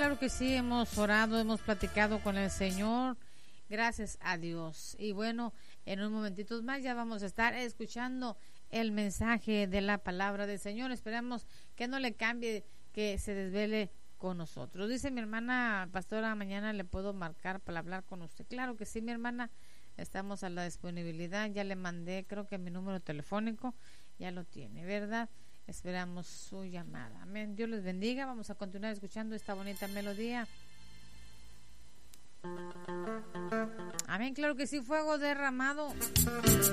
claro que sí, hemos orado, hemos platicado con el Señor, gracias a Dios. Y bueno, en un momentito más ya vamos a estar escuchando el mensaje de la palabra del Señor. Esperamos que no le cambie, que se desvele con nosotros. Dice mi hermana pastora, mañana le puedo marcar para hablar con usted. Claro que sí, mi hermana, estamos a la disponibilidad. Ya le mandé, creo que mi número telefónico, ya lo tiene, ¿verdad? Esperamos su llamada. Amén. Dios les bendiga. Vamos a continuar escuchando esta bonita melodía. Amén. Claro que sí, fuego derramado.